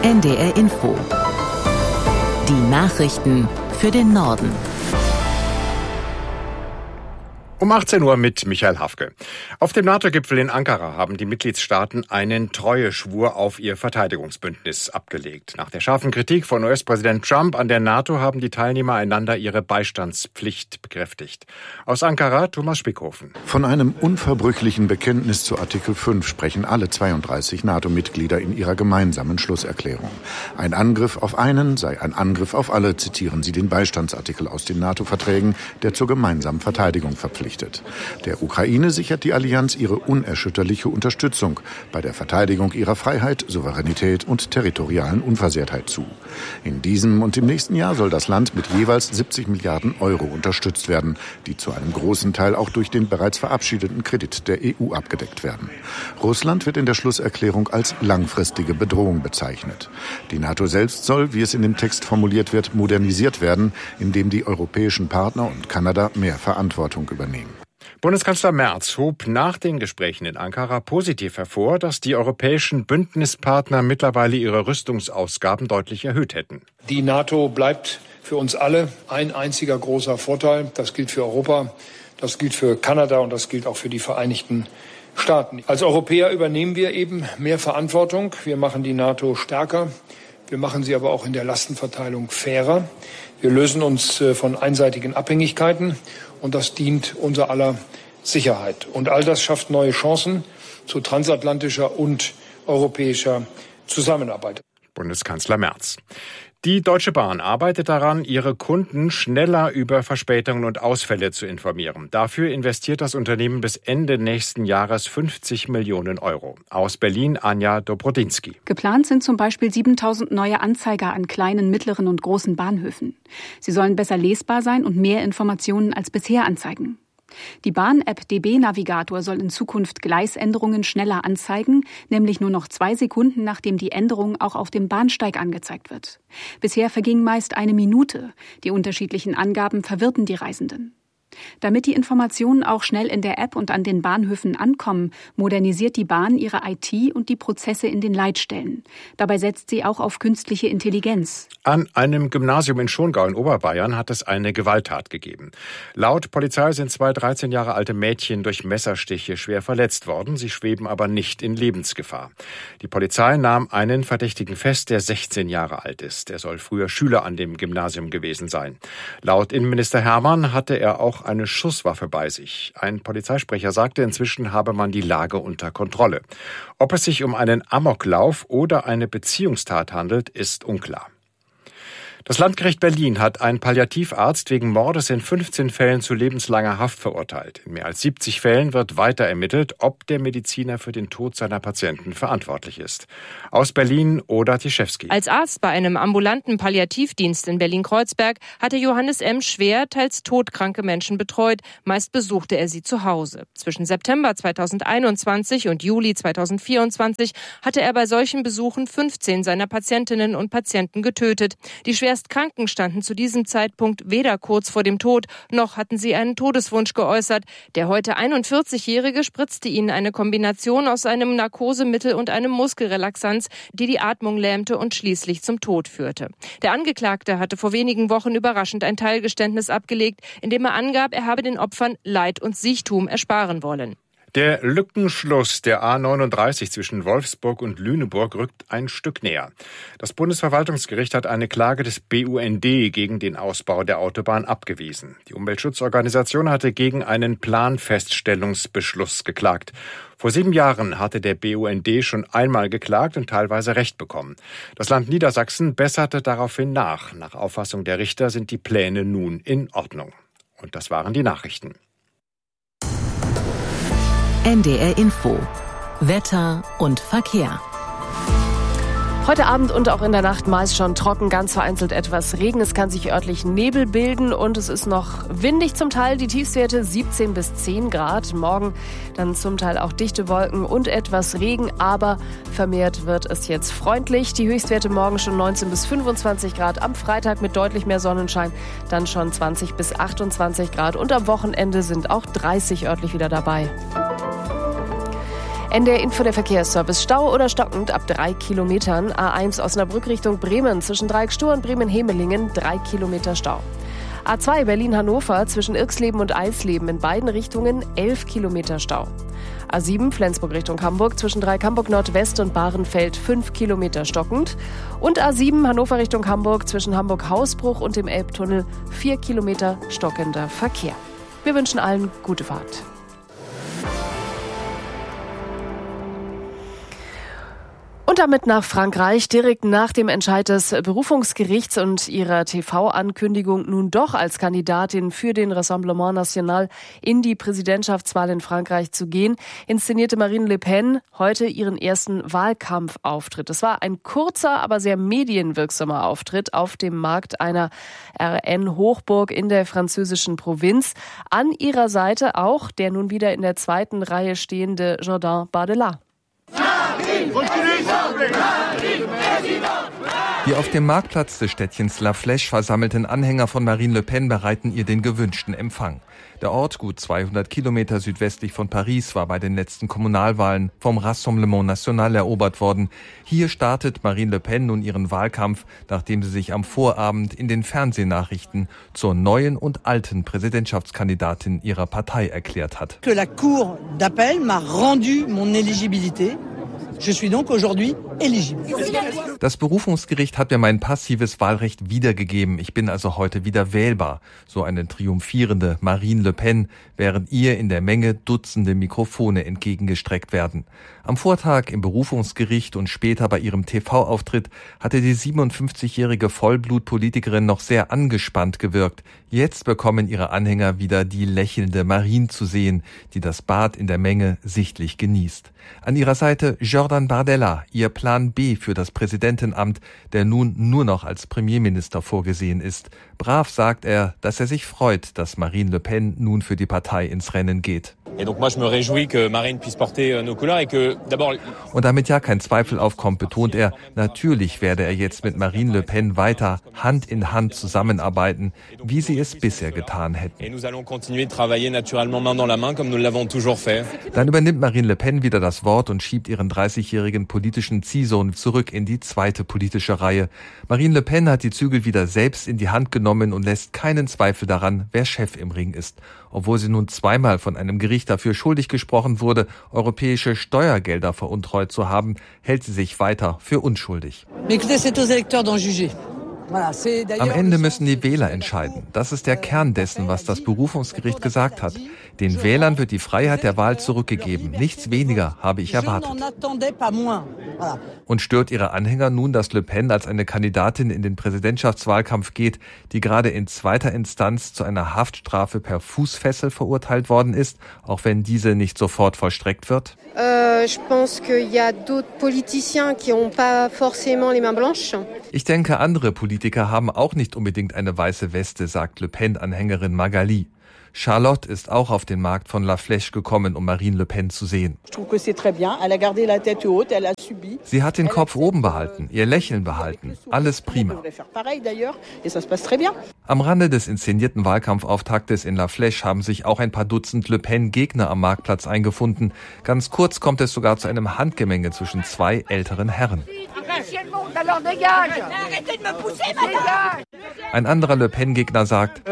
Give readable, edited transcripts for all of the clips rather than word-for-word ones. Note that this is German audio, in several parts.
NDR Info. Die Nachrichten für den Norden. Um 18 Uhr mit Michael Hafke. Auf dem NATO-Gipfel in Ankara haben die Mitgliedstaaten einen Treueschwur auf ihr Verteidigungsbündnis abgelegt. Nach der scharfen Kritik von US-Präsident Trump an der NATO haben die Teilnehmer einander ihre Beistandspflicht bekräftigt. Aus Ankara Thomas Spickhofen. Von einem unverbrüchlichen Bekenntnis zu Artikel 5 sprechen alle 32 NATO-Mitglieder in ihrer gemeinsamen Schlusserklärung. Ein Angriff auf einen sei ein Angriff auf alle, zitieren sie den Beistandsartikel aus den NATO-Verträgen, der zur gemeinsamen Verteidigung verpflichtet. Der Ukraine sichert die Allianz ihre unerschütterliche Unterstützung bei der Verteidigung ihrer Freiheit, Souveränität und territorialen Unversehrtheit zu. In diesem und im nächsten Jahr soll das Land mit jeweils 70 Milliarden Euro unterstützt werden, die zu einem großen Teil auch durch den bereits verabschiedeten Kredit der EU abgedeckt werden. Russland wird in der Schlusserklärung als langfristige Bedrohung bezeichnet. Die NATO selbst soll, wie es in dem Text formuliert wird, modernisiert werden, indem die europäischen Partner und Kanada mehr Verantwortung übernehmen. Bundeskanzler Merz hob nach den Gesprächen in Ankara positiv hervor, dass die europäischen Bündnispartner mittlerweile ihre Rüstungsausgaben deutlich erhöht hätten. Die NATO bleibt für uns alle ein einziger großer Vorteil. Das gilt für Europa, das gilt für Kanada und das gilt auch für die Vereinigten Staaten. Als Europäer übernehmen wir eben mehr Verantwortung. Wir machen die NATO stärker. Wir machen sie aber auch in der Lastenverteilung fairer. Wir lösen uns von einseitigen Abhängigkeiten und das dient unser aller Sicherheit. Und all das schafft neue Chancen zu transatlantischer und europäischer Zusammenarbeit. Bundeskanzler Merz. Die Deutsche Bahn arbeitet daran, ihre Kunden schneller über Verspätungen und Ausfälle zu informieren. Dafür investiert das Unternehmen bis Ende nächsten Jahres 50 Millionen Euro. Aus Berlin Anja Dobrodinsky. Geplant sind zum Beispiel 7.000 neue Anzeiger an kleinen, mittleren und großen Bahnhöfen. Sie sollen besser lesbar sein und mehr Informationen als bisher anzeigen. Die Bahn-App DB Navigator soll in Zukunft Gleisänderungen schneller anzeigen, nämlich nur noch 2 Sekunden, nachdem die Änderung auch auf dem Bahnsteig angezeigt wird. Bisher verging meist 1 Minute. Die unterschiedlichen Angaben verwirrten die Reisenden. Damit die Informationen auch schnell in der App und an den Bahnhöfen ankommen, modernisiert die Bahn ihre IT und die Prozesse in den Leitstellen. Dabei setzt sie auch auf künstliche Intelligenz. An einem Gymnasium in Schongau in Oberbayern hat es eine Gewalttat gegeben. Laut Polizei sind 2 13 Jahre alte Mädchen durch Messerstiche schwer verletzt worden. Sie schweben aber nicht in Lebensgefahr. Die Polizei nahm einen Verdächtigen fest, der 16 Jahre alt ist. Er soll früher Schüler an dem Gymnasium gewesen sein. Laut Innenminister Hermann hatte er auch eine Schusswaffe bei sich. Ein Polizeisprecher sagte, inzwischen habe man die Lage unter Kontrolle. Ob es sich um einen Amoklauf oder eine Beziehungstat handelt, ist unklar. Das Landgericht Berlin hat einen Palliativarzt wegen Mordes in 15 Fällen zu lebenslanger Haft verurteilt. In mehr als 70 Fällen wird weiter ermittelt, ob der Mediziner für den Tod seiner Patienten verantwortlich ist. Aus Berlin Oda Tischewski. Als Arzt bei einem ambulanten Palliativdienst in Berlin-Kreuzberg hatte Johannes M. schwer, teils todkranke Menschen betreut. Meist besuchte er sie zu Hause. Zwischen September 2021 und Juli 2024 hatte er bei solchen Besuchen 15 seiner Patientinnen und Patienten getötet. Die Schwerstkranken standen zu diesem Zeitpunkt weder kurz vor dem Tod, noch hatten sie einen Todeswunsch geäußert. Der heute 41-Jährige spritzte ihnen eine Kombination aus einem Narkosemittel und einem Muskelrelaxanz, die die Atmung lähmte und schließlich zum Tod führte. Der Angeklagte hatte vor wenigen Wochen überraschend ein Teilgeständnis abgelegt, in dem er angab, er habe den Opfern Leid und Siechtum ersparen wollen. Der Lückenschluss der A39 zwischen Wolfsburg und Lüneburg rückt ein Stück näher. Das Bundesverwaltungsgericht hat eine Klage des BUND gegen den Ausbau der Autobahn abgewiesen. Die Umweltschutzorganisation hatte gegen einen Planfeststellungsbeschluss geklagt. Vor 7 Jahren hatte der BUND schon einmal geklagt und teilweise Recht bekommen. Das Land Niedersachsen besserte daraufhin nach. Nach Auffassung der Richter sind die Pläne nun in Ordnung. Und das waren die Nachrichten. NDR Info. Wetter und Verkehr. Heute Abend und auch in der Nacht meist schon trocken, ganz vereinzelt etwas Regen. Es kann sich örtlich Nebel bilden und es ist noch windig zum Teil. Die Tiefstwerte 17 bis 10 Grad. Morgen dann zum Teil auch dichte Wolken und etwas Regen, aber vermehrt wird es jetzt freundlich. Die Höchstwerte morgen schon 19 bis 25 Grad. Am Freitag mit deutlich mehr Sonnenschein dann schon 20 bis 28 Grad. Und am Wochenende sind auch 30 örtlich wieder dabei. NDR Info, der Verkehrsservice. Stau oder stockend ab 3 Kilometern. A1 Osnabrück Richtung Bremen zwischen Dreieckstuhl und Bremen-Hemelingen 3 Kilometer Stau. A2 Berlin-Hannover zwischen Irxleben und Eisleben in beiden Richtungen 11 Kilometer Stau. A7 Flensburg Richtung Hamburg zwischen Dreieck-Hamburg Nordwest und Bahrenfeld 5 Kilometer stockend. Und A7 Hannover Richtung Hamburg zwischen Hamburg-Hausbruch und dem Elbtunnel 4 Kilometer stockender Verkehr. Wir wünschen allen gute Fahrt. Und damit nach Frankreich, direkt nach dem Entscheid des Berufungsgerichts und ihrer TV-Ankündigung, nun doch als Kandidatin für den Rassemblement National in die Präsidentschaftswahl in Frankreich zu gehen, inszenierte Marine Le Pen heute ihren ersten Wahlkampfauftritt. Es war ein kurzer, aber sehr medienwirksamer Auftritt auf dem Markt einer RN-Hochburg in der französischen Provinz. An ihrer Seite auch der nun wieder in der zweiten Reihe stehende Jordan Bardella. Die auf dem Marktplatz des Städtchens La Flèche versammelten Anhänger von Marine Le Pen bereiten ihr den gewünschten Empfang. Der Ort, gut 200 Kilometer südwestlich von Paris, war bei den letzten Kommunalwahlen vom Rassemblement National erobert worden. Hier startet Marine Le Pen nun ihren Wahlkampf, nachdem sie sich am Vorabend in den Fernsehnachrichten zur neuen und alten Präsidentschaftskandidatin ihrer Partei erklärt hat. La Cour d'appel m'a rendu mon éligibilité. Je suis donc aujourd'hui éligible. Das Berufungsgericht hat mir mein passives Wahlrecht wiedergegeben. Ich bin also heute wieder wählbar. So eine triumphierende Marine Le Pen, während ihr in der Menge Dutzende Mikrofone entgegengestreckt werden. Am Vortag im Berufungsgericht und später bei ihrem TV-Auftritt hatte die 57-jährige Vollblutpolitikerin noch sehr angespannt gewirkt. Jetzt bekommen ihre Anhänger wieder die lächelnde Marine zu sehen, die das Bad in der Menge sichtlich genießt. An ihrer Seite Jordan Bardella, ihr Plan B für das Präsidentenamt, der nun nur noch als Premierminister vorgesehen ist. Brav sagt er, dass er sich freut, dass Marine Le Pen nun für die Partei ins Rennen geht. Und damit ja kein Zweifel aufkommt, betont er, natürlich werde er jetzt mit Marine Le Pen weiter Hand in Hand zusammenarbeiten, wie sie es bisher getan hätten. Dann übernimmt Marine Le Pen wieder das Wort und schiebt ihren 30-jährigen politischen Ziehsohn zurück in die zweite politische Reihe. Marine Le Pen hat die Zügel wieder selbst in die Hand genommen und lässt keinen Zweifel daran, wer Chef im Ring ist. Obwohl sie nun zweimal von einem Gericht dafür schuldig gesprochen wurde, europäische Steuergelder veruntreut zu haben, hält sie sich weiter für unschuldig. Am Ende müssen die Wähler entscheiden. Das ist der Kern dessen, was das Berufungsgericht gesagt hat. Den Wählern wird die Freiheit der Wahl zurückgegeben. Nichts weniger habe ich erwartet. Und stört ihre Anhänger nun, dass Le Pen als eine Kandidatin in den Präsidentschaftswahlkampf geht, die gerade in zweiter Instanz zu einer Haftstrafe per Fußfessel verurteilt worden ist, auch wenn diese nicht sofort vollstreckt wird? Ich denke, andere Politiker haben auch nicht unbedingt eine weiße Weste, sagt Le Pen-Anhängerin Magali. Charlotte ist auch auf den Markt von La Flèche gekommen, um Marine Le Pen zu sehen. Sie hat den Kopf oben behalten, ihr Lächeln behalten. Alles prima. Am Rande des inszenierten Wahlkampfauftaktes in La Flèche haben sich auch ein paar Dutzend Le Pen-Gegner am Marktplatz eingefunden. Ganz kurz kommt es sogar zu einem Handgemenge zwischen zwei älteren Herren. Ein anderer Le Pen-Gegner sagt,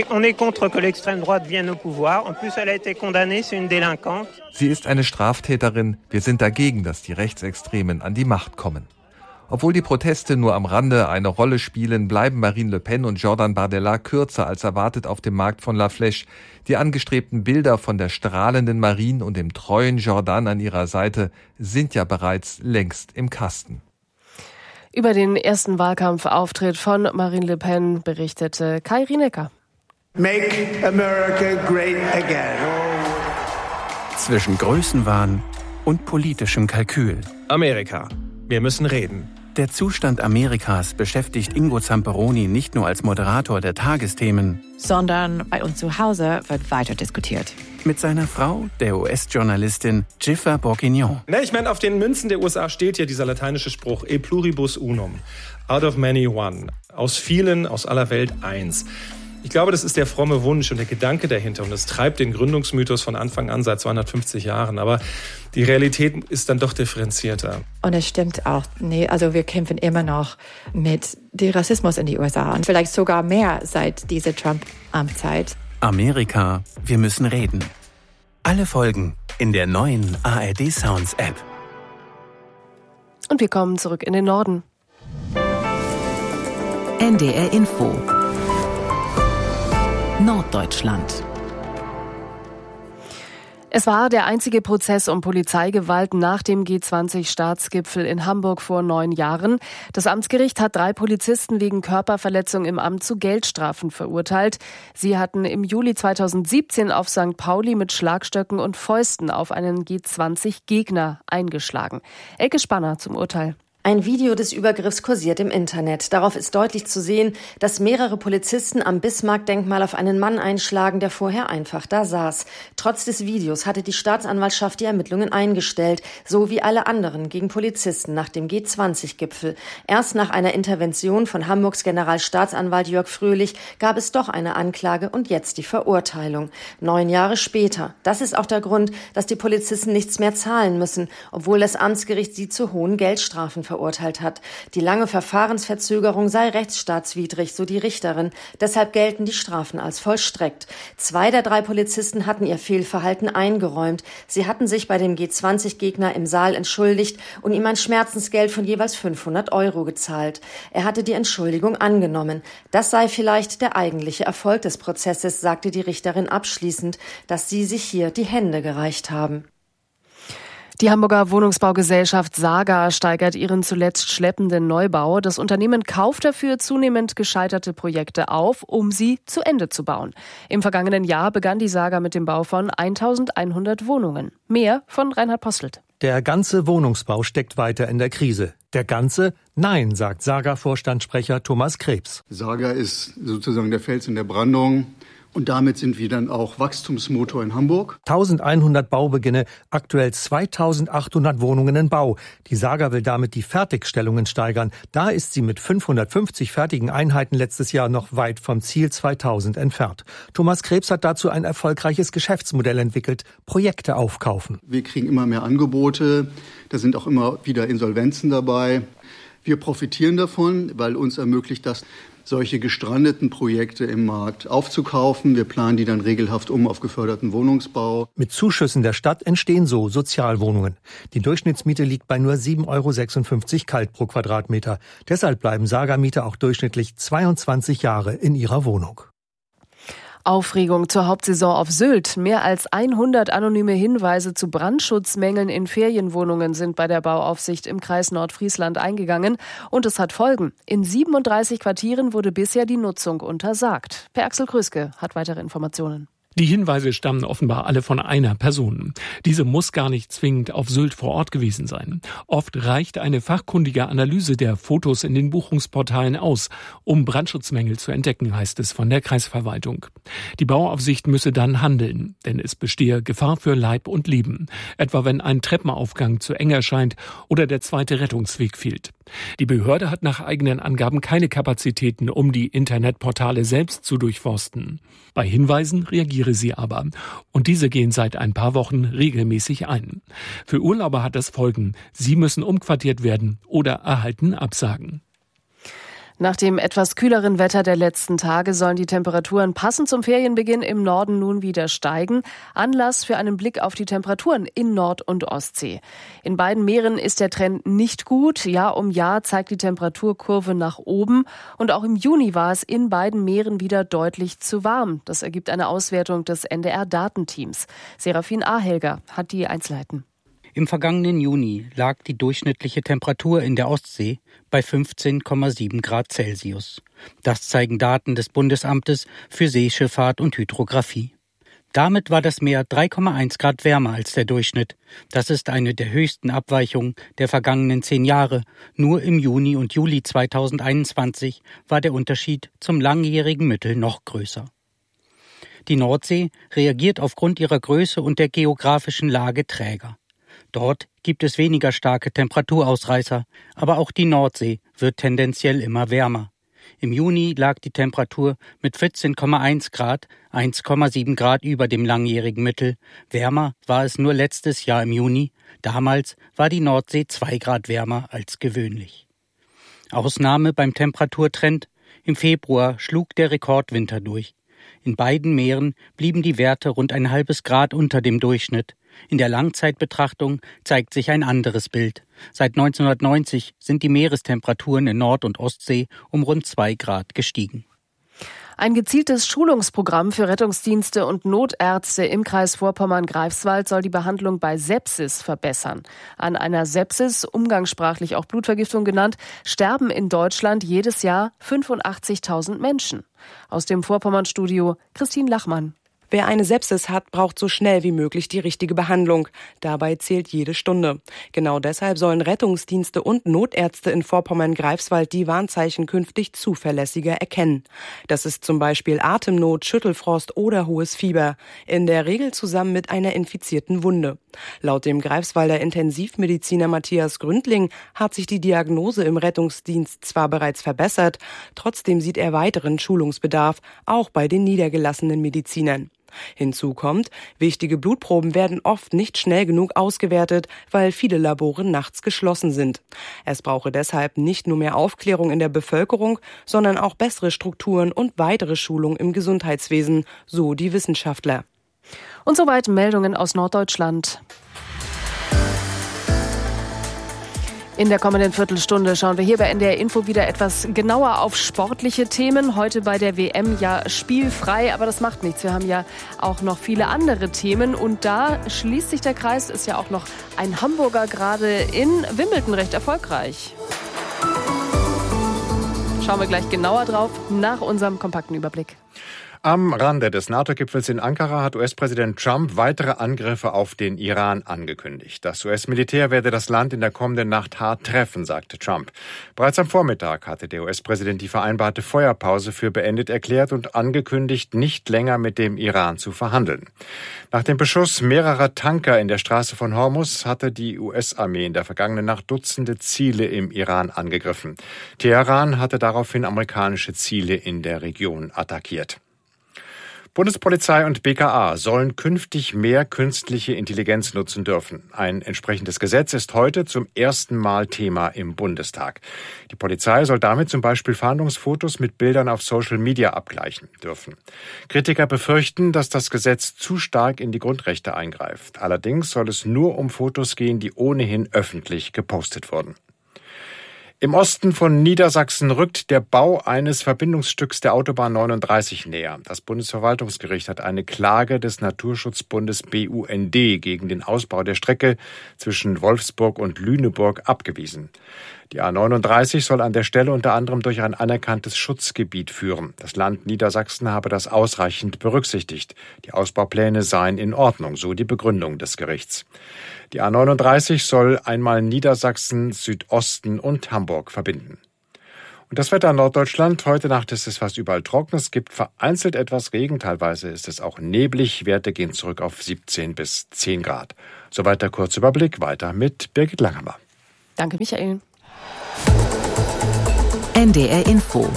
sie ist eine Straftäterin, wir sind dagegen, dass die Rechtsextremen an die Macht kommen. Obwohl die Proteste nur am Rande eine Rolle spielen, bleiben Marine Le Pen und Jordan Bardella kürzer als erwartet auf dem Markt von La Flèche. Die angestrebten Bilder von der strahlenden Marine und dem treuen Jordan an ihrer Seite sind ja bereits längst im Kasten. Über den ersten Wahlkampfauftritt von Marine Le Pen berichtete Kai Rienecker. Make America great again. Zwischen Größenwahn und politischem Kalkül. Amerika. Wir müssen reden. Der Zustand Amerikas beschäftigt Ingo Zamperoni nicht nur als Moderator der Tagesthemen, sondern bei uns zu Hause wird weiter diskutiert. Mit seiner Frau, der US-Journalistin Giffer Bourguignon. Ich meine, auf den Münzen der USA steht ja dieser lateinische Spruch E pluribus unum, out of many one, aus vielen, aus aller Welt eins. Ich glaube, das ist der fromme Wunsch und der Gedanke dahinter. Und das treibt den Gründungsmythos von Anfang an seit 250 Jahren. Aber die Realität ist dann doch differenzierter. Und es stimmt auch. Nee, also wir kämpfen immer noch mit dem Rassismus in die USA. Und vielleicht sogar mehr seit dieser Trump-Amtszeit. Amerika, wir müssen reden. Alle Folgen in der neuen ARD Sounds App. Und wir kommen zurück in den Norden. NDR Info Norddeutschland. Es war der einzige Prozess um Polizeigewalt nach dem G20-Staatsgipfel in Hamburg vor 9 Jahren. Das Amtsgericht hat 3 Polizisten wegen Körperverletzung im Amt zu Geldstrafen verurteilt. Sie hatten im Juli 2017 auf St. Pauli mit Schlagstöcken und Fäusten auf einen G20-Gegner eingeschlagen. Elke Spanner zum Urteil. Ein Video des Übergriffs kursiert im Internet. Darauf ist deutlich zu sehen, dass mehrere Polizisten am Bismarck-Denkmal auf einen Mann einschlagen, der vorher einfach da saß. Trotz des Videos hatte die Staatsanwaltschaft die Ermittlungen eingestellt, so wie alle anderen gegen Polizisten nach dem G20-Gipfel. Erst nach einer Intervention von Hamburgs Generalstaatsanwalt Jörg Fröhlich gab es doch eine Anklage und jetzt die Verurteilung. 9 Jahre später. Das ist auch der Grund, dass die Polizisten nichts mehr zahlen müssen, obwohl das Amtsgericht sie zu hohen Geldstrafen verurteilt hat. Die lange Verfahrensverzögerung sei rechtsstaatswidrig, so die Richterin. Deshalb gelten die Strafen als vollstreckt. 2 der 3 Polizisten hatten ihr Fehlverhalten eingeräumt. Sie hatten sich bei dem G20-Gegner im Saal entschuldigt und ihm ein Schmerzensgeld von jeweils 500 € gezahlt. Er hatte die Entschuldigung angenommen. Das sei vielleicht der eigentliche Erfolg des Prozesses, sagte die Richterin abschließend, dass sie sich hier die Hände gereicht haben. Die Hamburger Wohnungsbaugesellschaft Saga steigert ihren zuletzt schleppenden Neubau. Das Unternehmen kauft dafür zunehmend gescheiterte Projekte auf, um sie zu Ende zu bauen. Im vergangenen Jahr begann die Saga mit dem Bau von 1100 Wohnungen. Mehr von Reinhard Postelt. Der ganze Wohnungsbau steckt weiter in der Krise. Der ganze? Nein, sagt Saga-Vorstandssprecher Thomas Krebs. Saga ist sozusagen der Fels in der Brandung. Und damit sind wir dann auch Wachstumsmotor in Hamburg. 1100 Baubeginne, aktuell 2800 Wohnungen in Bau. Die Saga will damit die Fertigstellungen steigern. Da ist sie mit 550 fertigen Einheiten letztes Jahr noch weit vom Ziel 2000 entfernt. Thomas Krebs hat dazu ein erfolgreiches Geschäftsmodell entwickelt: Projekte aufkaufen. Wir kriegen immer mehr Angebote. Da sind auch immer wieder Insolvenzen dabei. Wir profitieren davon, weil uns ermöglicht das, solche gestrandeten Projekte im Markt aufzukaufen. Wir planen die dann regelhaft auf geförderten Wohnungsbau. Mit Zuschüssen der Stadt entstehen so Sozialwohnungen. Die Durchschnittsmiete liegt bei nur 7,56 € kalt pro Quadratmeter. Deshalb bleiben Saga-Mieter auch durchschnittlich 22 Jahre in ihrer Wohnung. Aufregung zur Hauptsaison auf Sylt. Mehr als 100 anonyme Hinweise zu Brandschutzmängeln in Ferienwohnungen sind bei der Bauaufsicht im Kreis Nordfriesland eingegangen. Und es hat Folgen. In 37 Quartieren wurde bisher die Nutzung untersagt. Per Axel Krüske hat weitere Informationen. Die Hinweise stammen offenbar alle von einer Person. Diese muss gar nicht zwingend auf Sylt vor Ort gewesen sein. Oft reicht eine fachkundige Analyse der Fotos in den Buchungsportalen aus, um Brandschutzmängel zu entdecken, heißt es von der Kreisverwaltung. Die Bauaufsicht müsse dann handeln, denn es bestehe Gefahr für Leib und Leben, etwa wenn ein Treppenaufgang zu eng erscheint oder der zweite Rettungsweg fehlt. Die Behörde hat nach eigenen Angaben keine Kapazitäten, um die Internetportale selbst zu durchforsten. Bei Hinweisen reagiere sie aber. Und diese gehen seit ein paar Wochen regelmäßig ein. Für Urlauber hat das Folgen. Sie müssen umquartiert werden oder erhalten Absagen. Nach dem etwas kühleren Wetter der letzten Tage sollen die Temperaturen passend zum Ferienbeginn im Norden nun wieder steigen. Anlass für einen Blick auf die Temperaturen in Nord- und Ostsee. In beiden Meeren ist der Trend nicht gut. Jahr um Jahr zeigt die Temperaturkurve nach oben. Und auch im Juni war es in beiden Meeren wieder deutlich zu warm. Das ergibt eine Auswertung des NDR-Datenteams. Serafin Ahelger hat die Einzelheiten. Im vergangenen Juni lag die durchschnittliche Temperatur in der Ostsee bei 15,7 Grad Celsius. Das zeigen Daten des Bundesamtes für Seeschifffahrt und Hydrographie. Damit war das Meer 3,1 Grad wärmer als der Durchschnitt. Das ist eine der höchsten Abweichungen der vergangenen 10 Jahre. Nur im Juni und Juli 2021 war der Unterschied zum langjährigen Mittel noch größer. Die Nordsee reagiert aufgrund ihrer Größe und der geografischen Lage träger. Dort gibt es weniger starke Temperaturausreißer, aber auch die Nordsee wird tendenziell immer wärmer. Im Juni lag die Temperatur mit 14,1 Grad, 1,7 Grad über dem langjährigen Mittel. Wärmer war es nur letztes Jahr im Juni. Damals war die Nordsee 2 Grad wärmer als gewöhnlich. Ausnahme beim Temperaturtrend: Im Februar schlug der Rekordwinter durch. In beiden Meeren blieben die Werte rund ein halbes Grad unter dem Durchschnitt. In der Langzeitbetrachtung zeigt sich ein anderes Bild. Seit 1990 sind die Meerestemperaturen in Nord- und Ostsee um rund 2 Grad gestiegen. Ein gezieltes Schulungsprogramm für Rettungsdienste und Notärzte im Kreis Vorpommern-Greifswald soll die Behandlung bei Sepsis verbessern. An einer Sepsis, umgangssprachlich auch Blutvergiftung genannt, sterben in Deutschland jedes Jahr 85.000 Menschen. Aus dem Vorpommern-Studio Christine Lachmann. Wer eine Sepsis hat, braucht so schnell wie möglich die richtige Behandlung. Dabei zählt jede Stunde. Genau deshalb sollen Rettungsdienste und Notärzte in Vorpommern-Greifswald die Warnzeichen künftig zuverlässiger erkennen. Das ist zum Beispiel Atemnot, Schüttelfrost oder hohes Fieber. In der Regel zusammen mit einer infizierten Wunde. Laut dem Greifswalder Intensivmediziner Matthias Gründling hat sich die Diagnose im Rettungsdienst zwar bereits verbessert, trotzdem sieht er weiteren Schulungsbedarf, auch bei den niedergelassenen Medizinern. Hinzu kommt, wichtige Blutproben werden oft nicht schnell genug ausgewertet, weil viele Labore nachts geschlossen sind. Es brauche deshalb nicht nur mehr Aufklärung in der Bevölkerung, sondern auch bessere Strukturen und weitere Schulung im Gesundheitswesen, so die Wissenschaftler. Und soweit Meldungen aus Norddeutschland. In der kommenden Viertelstunde schauen wir hier bei NDR Info wieder etwas genauer auf sportliche Themen. Heute bei der WM ja spielfrei, aber das macht nichts. Wir haben ja auch noch viele andere Themen und da schließt sich der Kreis. Ist ja auch noch ein Hamburger gerade in Wimbledon recht erfolgreich. Schauen wir gleich genauer drauf nach unserem kompakten Überblick. Am Rande des NATO-Gipfels in Ankara hat US-Präsident Trump weitere Angriffe auf den Iran angekündigt. Das US-Militär werde das Land in der kommenden Nacht hart treffen, sagte Trump. Bereits am Vormittag hatte der US-Präsident die vereinbarte Feuerpause für beendet erklärt und angekündigt, nicht länger mit dem Iran zu verhandeln. Nach dem Beschuss mehrerer Tanker in der Straße von Hormuz hatte die US-Armee in der vergangenen Nacht Dutzende Ziele im Iran angegriffen. Teheran hatte daraufhin amerikanische Ziele in der Region attackiert. Bundespolizei und BKA sollen künftig mehr künstliche Intelligenz nutzen dürfen. Ein entsprechendes Gesetz ist heute zum ersten Mal Thema im Bundestag. Die Polizei soll damit zum Beispiel Fahndungsfotos mit Bildern auf Social Media abgleichen dürfen. Kritiker befürchten, dass das Gesetz zu stark in die Grundrechte eingreift. Allerdings soll es nur um Fotos gehen, die ohnehin öffentlich gepostet wurden. Im Osten von Niedersachsen rückt der Bau eines Verbindungsstücks der Autobahn 39 näher. Das Bundesverwaltungsgericht hat eine Klage des Naturschutzbundes BUND gegen den Ausbau der Strecke zwischen Wolfsburg und Lüneburg abgewiesen. Die A39 soll an der Stelle unter anderem durch ein anerkanntes Schutzgebiet führen. Das Land Niedersachsen habe das ausreichend berücksichtigt. Die Ausbaupläne seien in Ordnung, so die Begründung des Gerichts. Die A39 soll einmal Niedersachsen, Südosten und Hamburg verbinden. Und das Wetter in Norddeutschland. Heute Nacht ist es fast überall trocken. Es gibt vereinzelt etwas Regen. Teilweise ist es auch neblig. Werte gehen zurück auf 17 bis 10 Grad. Soweit der Kurzüberblick. Weiter mit Birgit Langhammer. Danke, Michael. NDR Info.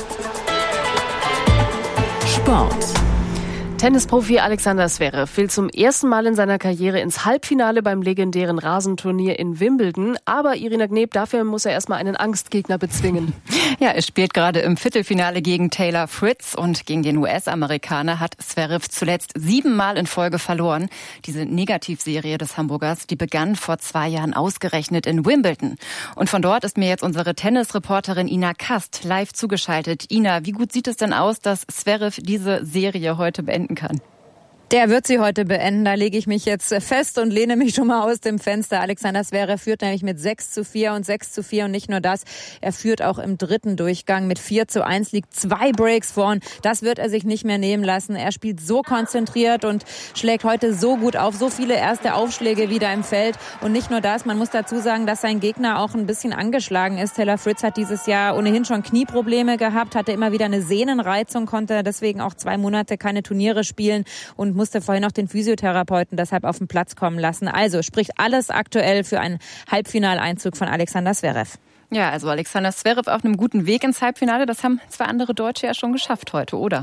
Sport. Tennisprofi Alexander Zverev will zum ersten Mal in seiner Karriere ins Halbfinale beim legendären Rasenturnier in Wimbledon. Aber Irina Gneb, dafür muss er erstmal einen Angstgegner bezwingen. Ja, er spielt gerade im Viertelfinale gegen Taylor Fritz und gegen den US-Amerikaner hat Zverev zuletzt 7 Mal in Folge verloren. Diese Negativserie des Hamburgers, die begann vor 2 Jahren ausgerechnet in Wimbledon. Und von dort ist mir jetzt unsere Tennisreporterin Ina Kast live zugeschaltet. Ina, wie gut sieht es denn aus, dass Zverev diese Serie heute beenden kann? Der wird sie heute beenden. Da lege ich mich jetzt fest und lehne mich schon mal aus dem Fenster. Alexander Zverev führt nämlich mit 6:4 und 6:4. Und nicht nur das, er führt auch im dritten Durchgang mit 4:1, liegt 2 Breaks vorn. Das wird er sich nicht mehr nehmen lassen. Er spielt so konzentriert und schlägt heute so gut auf. So viele erste Aufschläge wieder im Feld. Und nicht nur das, man muss dazu sagen, dass sein Gegner auch ein bisschen angeschlagen ist. Taylor Fritz hat dieses Jahr ohnehin schon Knieprobleme gehabt, hatte immer wieder eine Sehnenreizung, konnte deswegen auch 2 Monate keine Turniere spielen und musste vorhin noch den Physiotherapeuten deshalb auf den Platz kommen lassen. Also spricht alles aktuell für einen Halbfinaleinzug von Alexander Zverev. Ja, also Alexander Zverev auf einem guten Weg ins Halbfinale. Das haben 2 andere Deutsche ja schon geschafft heute, oder?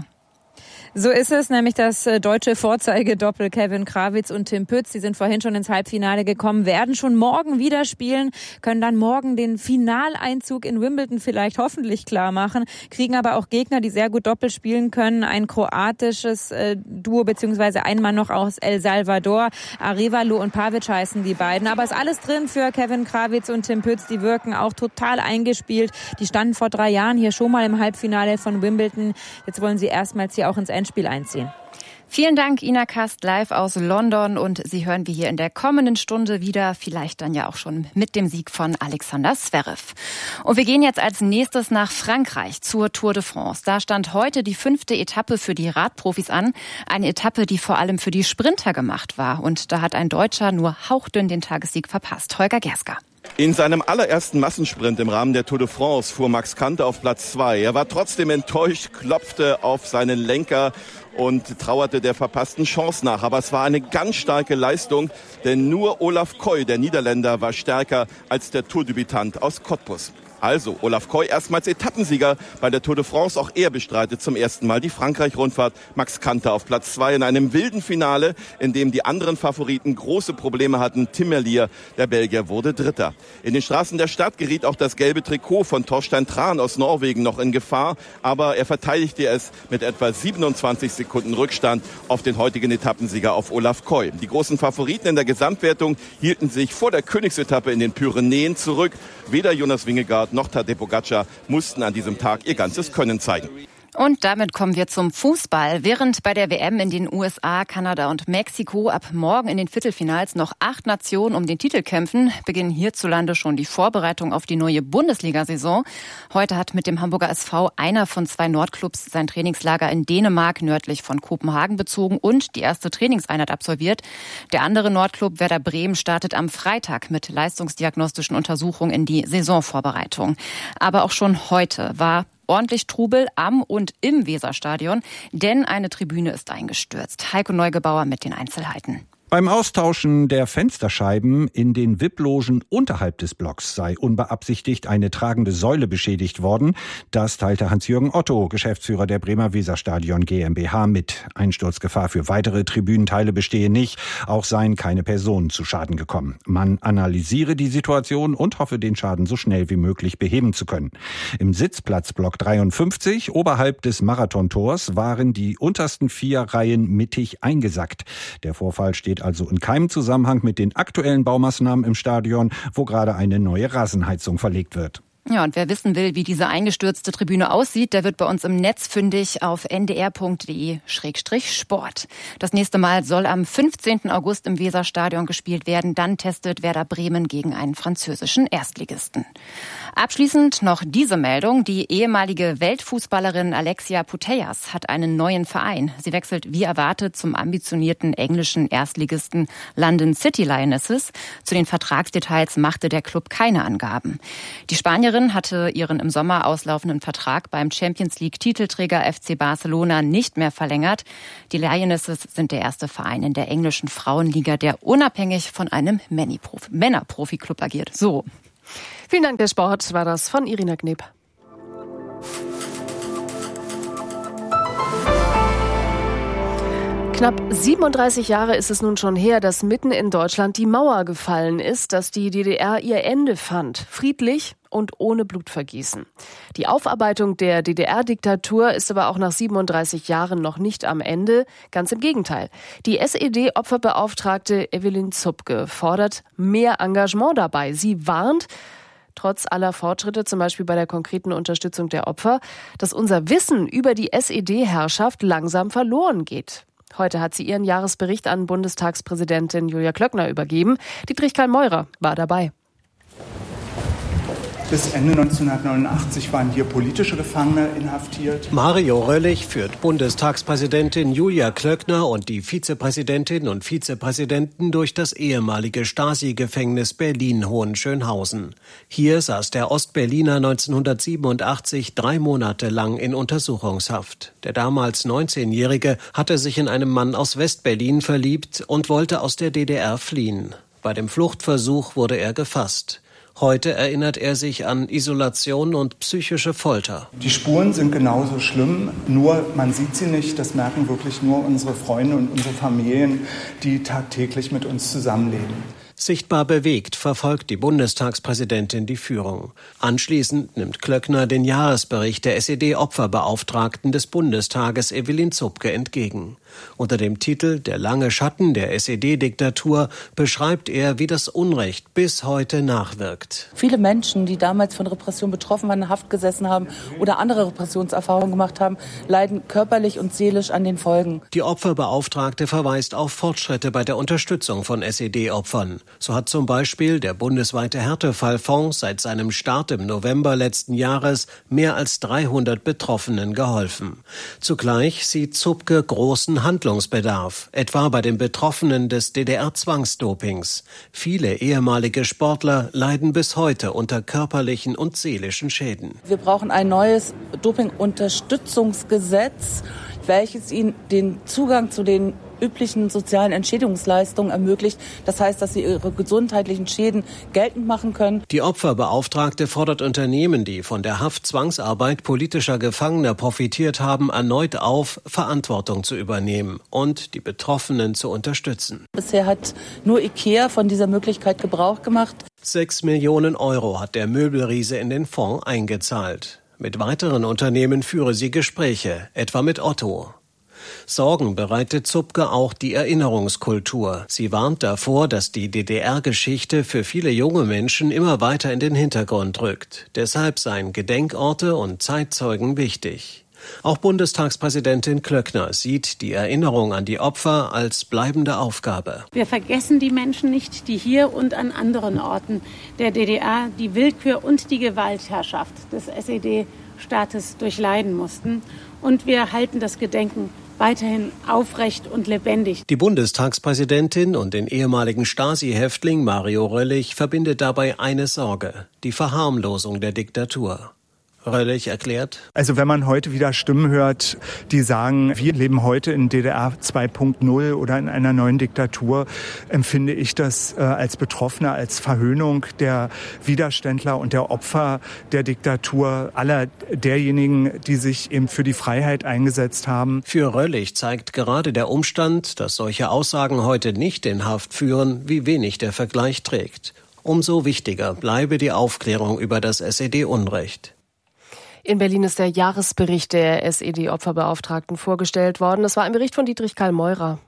So ist es, nämlich das deutsche Vorzeigedoppel Kevin Krawitz und Tim Pütz. Die sind vorhin schon ins Halbfinale gekommen, werden schon morgen wieder spielen, können dann morgen den Finaleinzug in Wimbledon vielleicht hoffentlich klar machen, kriegen aber auch Gegner, die sehr gut Doppel spielen können. Ein kroatisches Duo beziehungsweise ein Mann noch aus El Salvador. Arevalo und Pavic heißen die beiden. Aber ist alles drin für Kevin Krawitz und Tim Pütz. Die wirken auch total eingespielt. Die standen vor 3 Jahren hier schon mal im Halbfinale von Wimbledon. Jetzt wollen sie erstmals hier auch ins Endspiel einziehen. Vielen Dank, Ina Kast, live aus London. Und Sie hören wir hier in der kommenden Stunde wieder, vielleicht dann ja auch schon mit dem Sieg von Alexander Zverev. Und wir gehen jetzt als nächstes nach Frankreich zur Tour de France. Da stand heute die 5. Etappe für die Radprofis an. Eine Etappe, die vor allem für die Sprinter gemacht war. Und da hat ein Deutscher nur hauchdünn den Tagessieg verpasst. Holger Gerska. In seinem allerersten Massensprint im Rahmen der Tour de France fuhr Max Kanter auf Platz 2. Er war trotzdem enttäuscht, klopfte auf seinen Lenker und trauerte der verpassten Chance nach. Aber es war eine ganz starke Leistung, denn nur Olaf Koy, der Niederländer, war stärker als der Tourdebütant aus Cottbus. Also Olaf Koy erstmals Etappensieger bei der Tour de France. Auch er bestreitet zum ersten Mal die Frankreich-Rundfahrt. Max Kanter auf Platz 2 in einem wilden Finale, in dem die anderen Favoriten große Probleme hatten. Tim Merlier, der Belgier, wurde Dritter. In den Straßen der Stadt geriet auch das gelbe Trikot von Torstein Tran aus Norwegen noch in Gefahr. Aber er verteidigte es mit etwa 27 Sekunden Rückstand auf den heutigen Etappensieger, auf Olaf Koy. Die großen Favoriten in der Gesamtwertung hielten sich vor der Königsetappe in den Pyrenäen zurück. Weder Jonas Vingegaard noch Tadej Pogačar mussten an diesem Tag ihr ganzes Können zeigen. Und damit kommen wir zum Fußball. Während bei der WM in den USA, Kanada und Mexiko ab morgen in den Viertelfinals noch 8 Nationen um den Titel kämpfen, beginnen hierzulande schon die Vorbereitungen auf die neue Bundesliga-Saison. Heute hat mit dem Hamburger SV einer von 2 Nordclubs sein Trainingslager in Dänemark nördlich von Kopenhagen bezogen und die erste Trainingseinheit absolviert. Der andere Nordclub Werder Bremen startet am Freitag mit leistungsdiagnostischen Untersuchungen in die Saisonvorbereitung. Aber auch schon heute war ordentlich Trubel am und im Weserstadion, denn eine Tribüne ist eingestürzt. Heiko Neugebauer mit den Einzelheiten. Beim Austauschen der Fensterscheiben in den VIP-Logen unterhalb des Blocks sei unbeabsichtigt eine tragende Säule beschädigt worden. Das teilte Hans-Jürgen Otto, Geschäftsführer der Bremer Weserstadion GmbH, mit. Einsturzgefahr für weitere Tribünenteile bestehe nicht. Auch seien keine Personen zu Schaden gekommen. Man analysiere die Situation und hoffe, den Schaden so schnell wie möglich beheben zu können. Im Sitzplatzblock 53, oberhalb des Marathontors, waren die untersten 4 Reihen mittig eingesackt. Der Vorfall steht also in keinem Zusammenhang mit den aktuellen Baumaßnahmen im Stadion, wo gerade eine neue Rasenheizung verlegt wird. Ja, und wer wissen will, wie diese eingestürzte Tribüne aussieht, der wird bei uns im Netz fündig auf ndr.de/sport. Das nächste Mal soll am 15. August im Weserstadion gespielt werden. Dann testet Werder Bremen gegen einen französischen Erstligisten. Abschließend noch diese Meldung. Die ehemalige Weltfußballerin Alexia Putellas hat einen neuen Verein. Sie wechselt wie erwartet zum ambitionierten englischen Erstligisten London City Lionesses. Zu den Vertragsdetails machte der Club keine Angaben. Die Spanierin hatte ihren im Sommer auslaufenden Vertrag beim Champions-League-Titelträger FC Barcelona nicht mehr verlängert. Die Lionesses sind der erste Verein in der englischen Frauenliga, der unabhängig von einem Männerprofi-Club agiert. So. Vielen Dank, der Sport war das von Irina Kneb. Knapp 37 Jahre ist es nun schon her, dass mitten in Deutschland die Mauer gefallen ist, dass die DDR ihr Ende fand. Friedlich und ohne Blutvergießen. Die Aufarbeitung der DDR-Diktatur ist aber auch nach 37 Jahren noch nicht am Ende. Ganz im Gegenteil. Die SED-Opferbeauftragte Evelyn Zupke fordert mehr Engagement dabei. Sie warnt, trotz aller Fortschritte, zum Beispiel bei der konkreten Unterstützung der Opfer, dass unser Wissen über die SED-Herrschaft langsam verloren geht. Heute hat sie ihren Jahresbericht an Bundestagspräsidentin Julia Klöckner übergeben. Dietrich Karl-Meurer war dabei. Bis Ende 1989 waren hier politische Gefangene inhaftiert. Mario Röllig führt Bundestagspräsidentin Julia Klöckner und die Vizepräsidentinnen und Vizepräsidenten durch das ehemalige Stasi-Gefängnis Berlin-Hohenschönhausen. Hier saß der Ostberliner 1987 3 Monate lang in Untersuchungshaft. Der damals 19-Jährige hatte sich in einen Mann aus Westberlin verliebt und wollte aus der DDR fliehen. Bei dem Fluchtversuch wurde er gefasst. Heute erinnert er sich an Isolation und psychische Folter. Die Spuren sind genauso schlimm, nur man sieht sie nicht. Das merken wirklich nur unsere Freunde und unsere Familien, die tagtäglich mit uns zusammenleben. Sichtbar bewegt verfolgt die Bundestagspräsidentin die Führung. Anschließend nimmt Klöckner den Jahresbericht der SED-Opferbeauftragten des Bundestages Evelyn Zupke entgegen. Unter dem Titel »Der lange Schatten der SED-Diktatur« beschreibt er, wie das Unrecht bis heute nachwirkt. Viele Menschen, die damals von Repression betroffen waren, in Haft gesessen haben oder andere Repressionserfahrungen gemacht haben, leiden körperlich und seelisch an den Folgen. Die Opferbeauftragte verweist auf Fortschritte bei der Unterstützung von SED-Opfern. So hat zum Beispiel der bundesweite Härtefallfonds seit seinem Start im November letzten Jahres mehr als 300 Betroffenen geholfen. Zugleich sieht Zupke großen Handlungsbedarf, etwa bei den Betroffenen des DDR-Zwangsdopings. Viele ehemalige Sportler leiden bis heute unter körperlichen und seelischen Schäden. Wir brauchen ein neues Doping-Unterstützungsgesetz, welches ihnen den Zugang zu den üblichen sozialen Entschädigungsleistungen ermöglicht. Das heißt, dass sie ihre gesundheitlichen Schäden geltend machen können. Die Opferbeauftragte fordert Unternehmen, die von der Haftzwangsarbeit politischer Gefangener profitiert haben, erneut auf, Verantwortung zu übernehmen und die Betroffenen zu unterstützen. Bisher hat nur IKEA von dieser Möglichkeit Gebrauch gemacht. 6 Millionen Euro hat der Möbelriese in den Fonds eingezahlt. Mit weiteren Unternehmen führe sie Gespräche, etwa mit Otto. Sorgen bereitet Zupke auch die Erinnerungskultur. Sie warnt davor, dass die DDR-Geschichte für viele junge Menschen immer weiter in den Hintergrund rückt. Deshalb seien Gedenkorte und Zeitzeugen wichtig. Auch Bundestagspräsidentin Klöckner sieht die Erinnerung an die Opfer als bleibende Aufgabe. Wir vergessen die Menschen nicht, die hier und an anderen Orten der DDR die Willkür und die Gewaltherrschaft des SED-Staates durchleiden mussten. Und wir halten das Gedenken weiterhin aufrecht und lebendig. Die Bundestagspräsidentin und den ehemaligen Stasi-Häftling Mario Röllich verbindet dabei eine Sorge: die Verharmlosung der Diktatur. Röllich erklärt: Also wenn man heute wieder Stimmen hört, die sagen, wir leben heute in DDR 2.0 oder in einer neuen Diktatur, empfinde ich das als Betroffener, als Verhöhnung der Widerständler und der Opfer der Diktatur, aller derjenigen, die sich eben für die Freiheit eingesetzt haben. Für Röllich zeigt gerade der Umstand, dass solche Aussagen heute nicht in Haft führen, wie wenig der Vergleich trägt. Umso wichtiger bleibe die Aufklärung über das SED-Unrecht. In Berlin ist der Jahresbericht der SED-Opferbeauftragten vorgestellt worden. Das war ein Bericht von Dietrich Karl Meurer.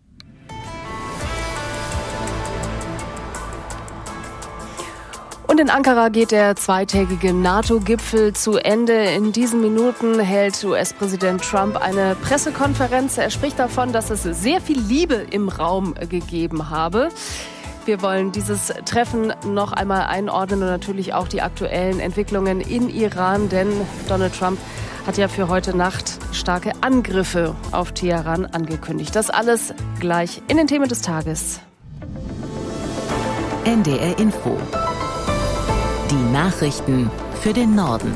Und in Ankara geht der zweitägige NATO-Gipfel zu Ende. In diesen Minuten hält US-Präsident Trump eine Pressekonferenz. Er spricht davon, dass es sehr viel Liebe im Raum gegeben habe. Wir wollen dieses Treffen noch einmal einordnen und natürlich auch die aktuellen Entwicklungen in Iran, denn Donald Trump hat ja für heute Nacht starke Angriffe auf Teheran angekündigt. Das alles gleich in den Themen des Tages. NDR Info. Die Nachrichten für den Norden.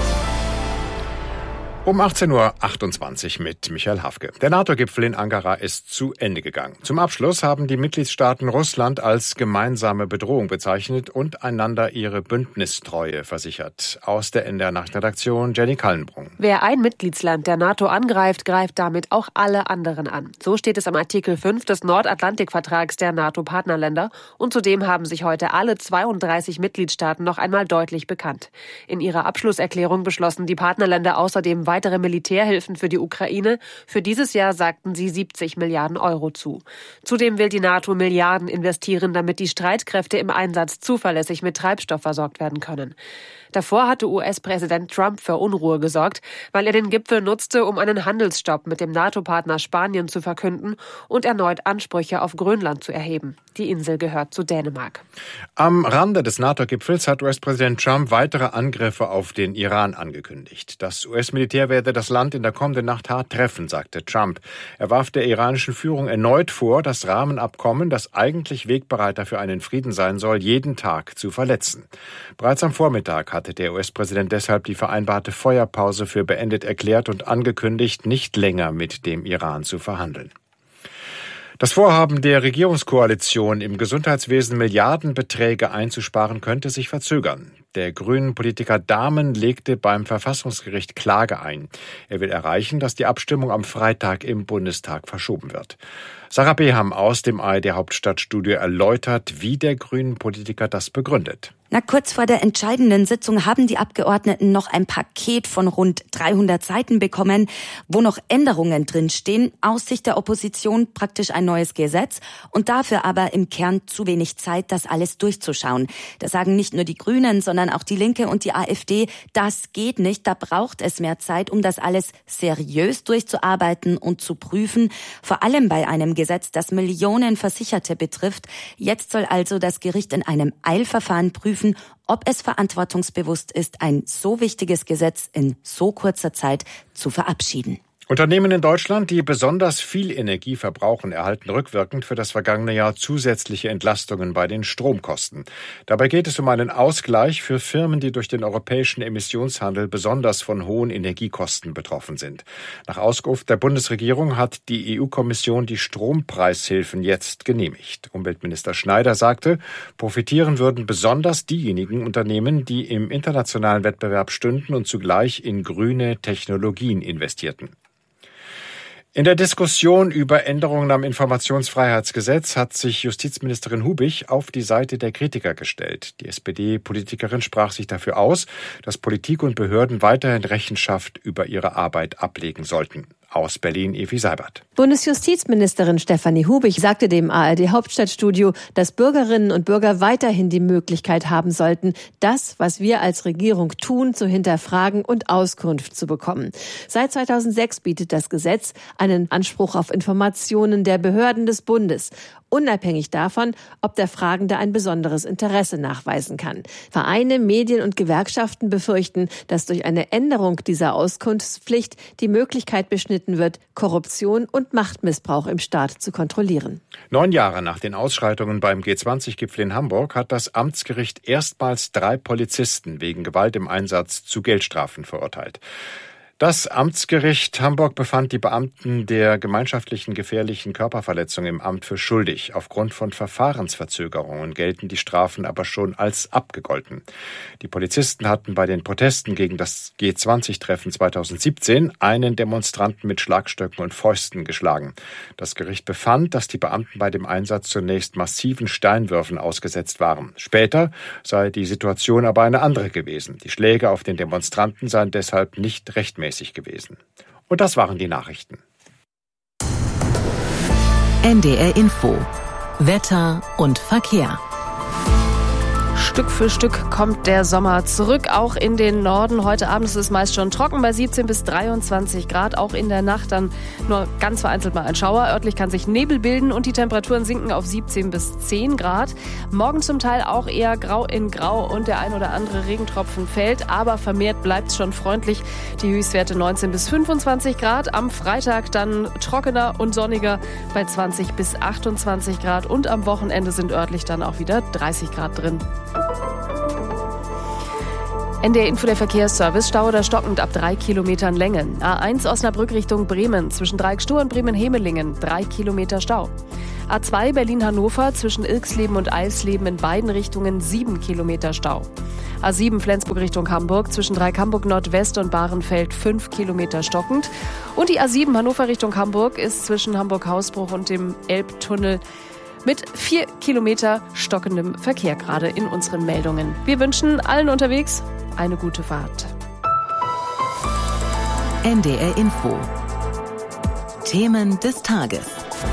Um 18.28 Uhr mit Michael Hafke. Der NATO-Gipfel in Ankara ist zu Ende gegangen. Zum Abschluss haben die Mitgliedstaaten Russland als gemeinsame Bedrohung bezeichnet und einander ihre Bündnistreue versichert. Aus der NDR-Nachrichtenredaktion Jenny Kallenbrunn. Wer ein Mitgliedsland der NATO angreift, greift damit auch alle anderen an. So steht es am Artikel 5 des Nordatlantikvertrags der NATO-Partnerländer. Und zudem haben sich heute alle 32 Mitgliedstaaten noch einmal deutlich bekannt. In ihrer Abschlusserklärung beschlossen die Partnerländer außerdem weitere Militärhilfen für die Ukraine. Für dieses Jahr sagten sie 70 Milliarden Euro zu. Zudem will die NATO Milliarden investieren, damit die Streitkräfte im Einsatz zuverlässig mit Treibstoff versorgt werden können. Davor hatte US-Präsident Trump für Unruhe gesorgt, weil er den Gipfel nutzte, um einen Handelsstopp mit dem NATO-Partner Spanien zu verkünden und erneut Ansprüche auf Grönland zu erheben. Die Insel gehört zu Dänemark. Am Rande des NATO-Gipfels hat US-Präsident Trump weitere Angriffe auf den Iran angekündigt. Das US-Militär werde das Land in der kommenden Nacht hart treffen, sagte Trump. Er warf der iranischen Führung erneut vor, das Rahmenabkommen, das eigentlich Wegbereiter für einen Frieden sein soll, jeden Tag zu verletzen. Bereits am Vormittag hatte der US-Präsident deshalb die vereinbarte Feuerpause für beendet erklärt und angekündigt, nicht länger mit dem Iran zu verhandeln. Das Vorhaben der Regierungskoalition, im Gesundheitswesen Milliardenbeträge einzusparen, könnte sich verzögern. Der grünen Politiker Dahmen legte beim Verfassungsgericht Klage ein. Er will erreichen, dass die Abstimmung am Freitag im Bundestag verschoben wird. Sarah Beham aus dem ARD-Hauptstadtstudio erläutert, wie der grünen Politiker das begründet. Kurz vor der entscheidenden Sitzung haben die Abgeordneten noch ein Paket von rund 300 Seiten bekommen, wo noch Änderungen drinstehen, aus Sicht der Opposition praktisch ein neues Gesetz und dafür aber im Kern zu wenig Zeit, das alles durchzuschauen. Das sagen nicht nur die Grünen, sondern auch die Linke und die AfD. Das geht nicht, da braucht es mehr Zeit, um das alles seriös durchzuarbeiten und zu prüfen, vor allem bei einem Gesetz, das Millionen Versicherte betrifft. Jetzt soll also das Gericht in einem Eilverfahren prüfen, ob es verantwortungsbewusst ist, ein so wichtiges Gesetz in so kurzer Zeit zu verabschieden. Unternehmen in Deutschland, die besonders viel Energie verbrauchen, erhalten rückwirkend für das vergangene Jahr zusätzliche Entlastungen bei den Stromkosten. Dabei geht es um einen Ausgleich für Firmen, die durch den europäischen Emissionshandel besonders von hohen Energiekosten betroffen sind. Nach Auskunft der Bundesregierung hat die EU-Kommission die Strompreishilfen jetzt genehmigt. Umweltminister Schneider sagte, profitieren würden besonders diejenigen Unternehmen, die im internationalen Wettbewerb stünden und zugleich in grüne Technologien investierten. In der Diskussion über Änderungen am Informationsfreiheitsgesetz hat sich Justizministerin Hubich auf die Seite der Kritiker gestellt. Die SPD-Politikerin sprach sich dafür aus, dass Politik und Behörden weiterhin Rechenschaft über ihre Arbeit ablegen sollten. Aus Berlin, Evi Seibert. Bundesjustizministerin Stefanie Hubich sagte dem ARD-Hauptstadtstudio, dass Bürgerinnen und Bürger weiterhin die Möglichkeit haben sollten, das, was wir als Regierung tun, zu hinterfragen und Auskunft zu bekommen. Seit 2006 bietet das Gesetz einen Anspruch auf Informationen der Behörden des Bundes, unabhängig davon, ob der Fragende ein besonderes Interesse nachweisen kann. Vereine, Medien und Gewerkschaften befürchten, dass durch eine Änderung dieser Auskunftspflicht die Möglichkeit beschnitten wird, Korruption und Machtmissbrauch im Staat zu kontrollieren. 9 Jahre nach den Ausschreitungen beim G20-Gipfel in Hamburg hat das Amtsgericht erstmals 3 Polizisten wegen Gewalt im Einsatz zu Geldstrafen verurteilt. Das Amtsgericht Hamburg befand die Beamten der gemeinschaftlichen gefährlichen Körperverletzung im Amt für schuldig. Aufgrund von Verfahrensverzögerungen gelten die Strafen aber schon als abgegolten. Die Polizisten hatten bei den Protesten gegen das G20-Treffen 2017 einen Demonstranten mit Schlagstöcken und Fäusten geschlagen. Das Gericht befand, dass die Beamten bei dem Einsatz zunächst massiven Steinwürfen ausgesetzt waren. Später sei die Situation aber eine andere gewesen. Die Schläge auf den Demonstranten seien deshalb nicht rechtmäßig gewesen. Und das waren die Nachrichten. NDR Info. Wetter und Verkehr. Stück für Stück kommt der Sommer zurück, auch in den Norden. Heute Abend ist es meist schon trocken bei 17 bis 23 Grad. Auch in der Nacht dann nur ganz vereinzelt mal ein Schauer. Örtlich kann sich Nebel bilden und die Temperaturen sinken auf 17 bis 10 Grad. Morgen zum Teil auch eher grau in grau und der ein oder andere Regentropfen fällt. Aber vermehrt bleibt es schon freundlich. Die Höchstwerte 19 bis 25 Grad. Am Freitag dann trockener und sonniger bei 20 bis 28 Grad. Und am Wochenende sind örtlich dann auch wieder 30 Grad drin. NDR Info, der Verkehrsservice. Stau oder stockend ab 3 Kilometern Länge. A1 Osnabrück Richtung Bremen. Zwischen Dreieckstuhl und Bremen-Hemelingen 3 Kilometer Stau. A2 Berlin-Hannover zwischen Ilksleben und Eisleben in beiden Richtungen 7 Kilometer Stau. A7 Flensburg Richtung Hamburg zwischen Dreieck Hamburg Nordwest und Bahrenfeld 5 Kilometer stockend. Und die A7 Hannover Richtung Hamburg ist zwischen Hamburg-Hausbruch und dem Elbtunnel mit 4 Kilometer stockendem Verkehr gerade in unseren Meldungen. Wir wünschen allen unterwegs eine gute Fahrt. NDR Info. Themen des Tages.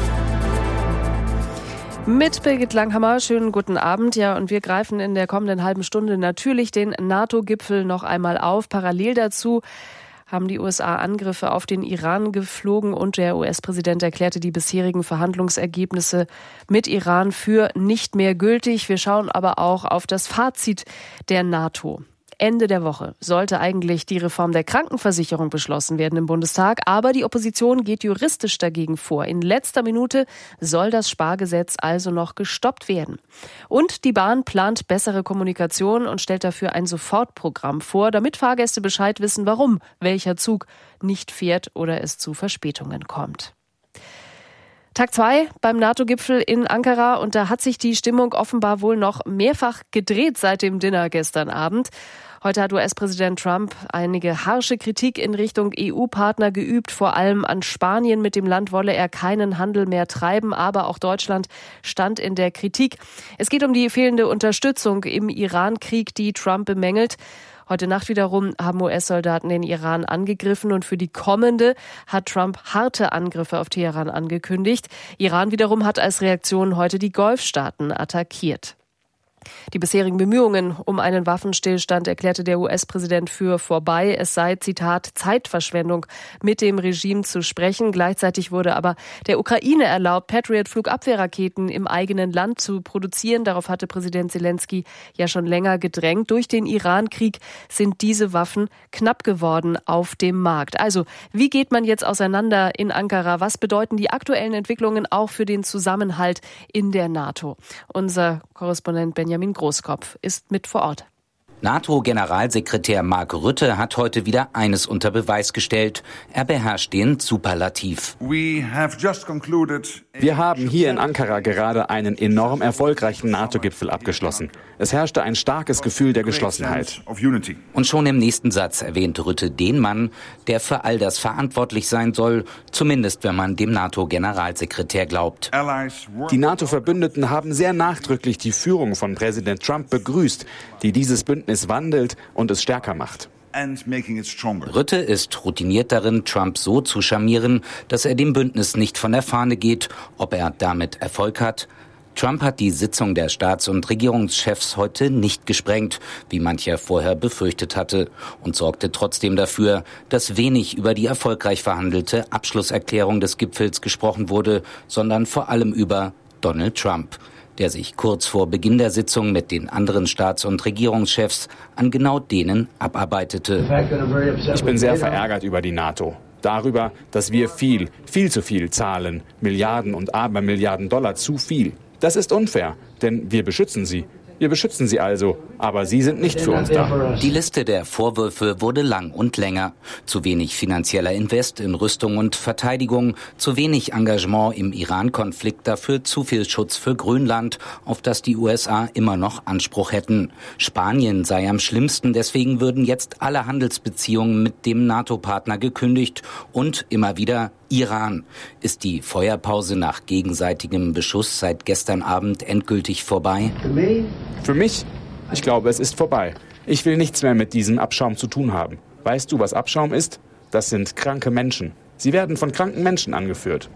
Mit Birgit Langhammer, schönen guten Abend. Ja, und wir greifen in der kommenden halben Stunde natürlich den NATO-Gipfel noch einmal auf. Parallel dazu haben die USA Angriffe auf den Iran geflogen und der US-Präsident erklärte die bisherigen Verhandlungsergebnisse mit Iran für nicht mehr gültig. Wir schauen aber auch auf das Fazit der NATO. Ende der Woche sollte eigentlich die Reform der Krankenversicherung beschlossen werden im Bundestag, aber die Opposition geht juristisch dagegen vor. In letzter Minute soll das Spargesetz also noch gestoppt werden. Und die Bahn plant bessere Kommunikation und stellt dafür ein Sofortprogramm vor, damit Fahrgäste Bescheid wissen, warum welcher Zug nicht fährt oder es zu Verspätungen kommt. Tag 2 beim NATO-Gipfel in Ankara und da hat sich die Stimmung offenbar wohl noch mehrfach gedreht seit dem Dinner gestern Abend. Heute hat US-Präsident Trump einige harsche Kritik in Richtung EU-Partner geübt, vor allem an Spanien. Mit dem Land wolle er keinen Handel mehr treiben, aber auch Deutschland stand in der Kritik. Es geht um die fehlende Unterstützung im Iran-Krieg, die Trump bemängelt. Heute Nacht wiederum haben US-Soldaten den Iran angegriffen und für die kommende hat Trump harte Angriffe auf Teheran angekündigt. Iran wiederum hat als Reaktion heute die Golfstaaten attackiert. Die bisherigen Bemühungen um einen Waffenstillstand erklärte der US-Präsident für vorbei. Es sei, Zitat, Zeitverschwendung, mit dem Regime zu sprechen. Gleichzeitig wurde aber der Ukraine erlaubt, Patriot-Flugabwehrraketen im eigenen Land zu produzieren. Darauf hatte Präsident Zelensky ja schon länger gedrängt. Durch den Iran-Krieg sind diese Waffen knapp geworden auf dem Markt. Also, wie geht man jetzt auseinander in Ankara? Was bedeuten die aktuellen Entwicklungen auch für den Zusammenhalt in der NATO? Unser Korrespondent Benjamin Großkopf ist mit vor Ort. NATO-Generalsekretär Mark Rutte hat heute wieder eines unter Beweis gestellt. Er beherrscht den Superlativ. Wir haben hier in Ankara gerade einen enorm erfolgreichen NATO-Gipfel abgeschlossen. Es herrschte ein starkes Gefühl der Geschlossenheit. Und schon im nächsten Satz erwähnt Rutte den Mann, der für all das verantwortlich sein soll, zumindest wenn man dem NATO-Generalsekretär glaubt. Die NATO-Verbündeten haben sehr nachdrücklich die Führung von Präsident Trump begrüßt, die dieses Bündnis wandelt und es stärker macht. Rutte ist routiniert darin, Trump so zu charmieren, dass er dem Bündnis nicht von der Fahne geht. Ob er damit Erfolg hat? Trump hat die Sitzung der Staats- und Regierungschefs heute nicht gesprengt, wie mancher vorher befürchtet hatte, und sorgte trotzdem dafür, dass wenig über die erfolgreich verhandelte Abschlusserklärung des Gipfels gesprochen wurde, sondern vor allem über Donald Trump, der sich kurz vor Beginn der Sitzung mit den anderen Staats- und Regierungschefs an genau denen abarbeitete. Ich bin sehr verärgert über die NATO. Darüber, dass wir viel zu viel zahlen. Milliarden und Abermilliarden Dollar zu viel. Das ist unfair, denn wir beschützen sie. Wir beschützen sie also, aber sie sind nicht für uns da. Die Liste der Vorwürfe wurde lang und länger. Zu wenig finanzieller Invest in Rüstung und Verteidigung, zu wenig Engagement im Iran-Konflikt, dafür zu viel Schutz für Grönland, auf das die USA immer noch Anspruch hätten. Spanien sei am schlimmsten, deswegen würden jetzt alle Handelsbeziehungen mit dem NATO-Partner gekündigt und immer wieder Iran. Ist die Feuerpause nach gegenseitigem Beschuss seit gestern Abend endgültig vorbei? Für mich? Ich glaube, es ist vorbei. Ich will nichts mehr mit diesem Abschaum zu tun haben. Weißt du, was Abschaum ist? Das sind kranke Menschen. Sie werden von kranken Menschen angeführt.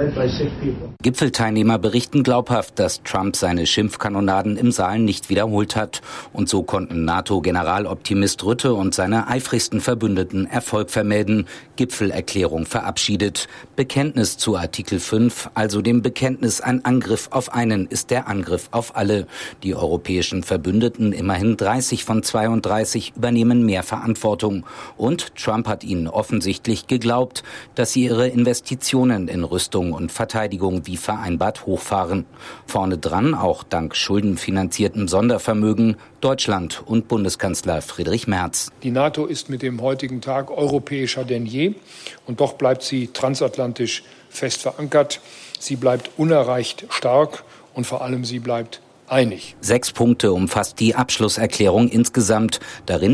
Gipfelteilnehmer berichten glaubhaft, dass Trump seine Schimpfkanonaden im Saal nicht wiederholt hat. Und so konnten NATO-Generaloptimist Rutte und seine eifrigsten Verbündeten Erfolg vermelden. Gipfelerklärung verabschiedet. Bekenntnis zu Artikel 5, also dem Bekenntnis, ein Angriff auf einen ist der Angriff auf alle. Die europäischen Verbündeten, immerhin 30 von 32, übernehmen mehr Verantwortung. Und Trump hat ihnen offensichtlich geglaubt, dass sie ihre Investitionen in Rüstung und Verteidigung wie vereinbart hochfahren. Vorne dran, auch dank schuldenfinanziertem Sondervermögen, Deutschland und Bundeskanzler Friedrich Merz. Die NATO ist mit dem heutigen Tag europäischer denn je und doch bleibt sie transatlantisch fest verankert. Sie bleibt unerreicht stark und vor allem sie bleibt einig. 6 Punkte umfasst die Abschlusserklärung insgesamt. Darin